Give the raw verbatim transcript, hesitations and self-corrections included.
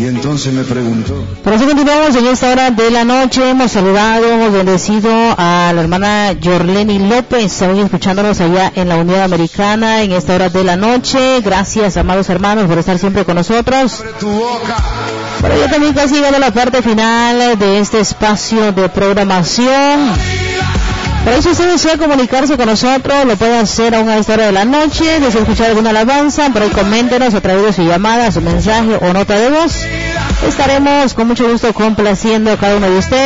Y entonces me preguntó. Por eso continuamos en esta hora de la noche. Hemos saludado, hemos bendecido a la hermana Yorleni López, hoy escuchándonos allá en la Unidad Americana en esta hora de la noche. Gracias, amados hermanos, por estar siempre con nosotros. Abre tu boca. Pero ya también casi llegando a la parte final de este espacio de programación. Por eso usted desea comunicarse con nosotros, lo puede hacer aún a esta hora de la noche, desea escuchar alguna alabanza, por ahí coméntenos a través de su llamada, su mensaje o nota de voz. Estaremos con mucho gusto complaciendo a cada uno de ustedes.